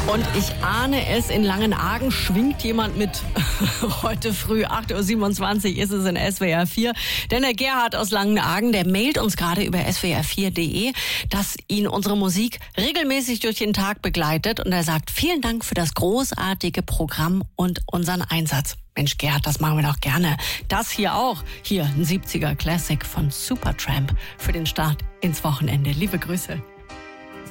Und ich ahne es, in Langenargen schwingt jemand mit. Heute früh, 8.27 Uhr ist es in SWR 4. Denn der Gerhard aus Langenargen, der mailt uns gerade über swr4.de, dass ihn unsere Musik regelmäßig durch den Tag begleitet. Und er sagt, vielen Dank für das großartige Programm und unseren Einsatz. Mensch, Gerhard, das machen wir doch gerne. Das hier auch. Hier ein 70er Classic von Supertramp für den Start ins Wochenende. Liebe Grüße.